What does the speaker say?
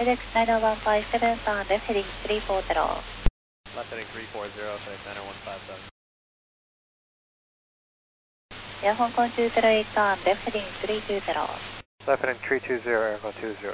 FedEx 90157 on left heading 340. Left heading 340, FedEx 90157. Air Hong Kong 208 on left heading 320. Left heading 320, Air Hong Kong 20.